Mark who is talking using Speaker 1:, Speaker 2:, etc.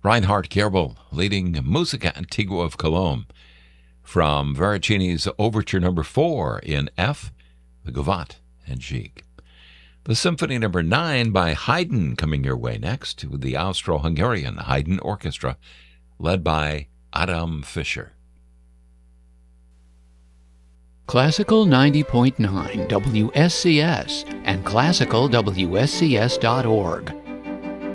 Speaker 1: Reinhard Gerbel leading Musica Antigua of Cologne from Veracini's Overture Number 4 in F, the Gavotte and Gigue. The Symphony Number 9 by Haydn coming your way next, with the Austro-Hungarian Haydn Orchestra led by Adam Fischer.
Speaker 2: Classical 90.9 WSCS and classicalwscs.org.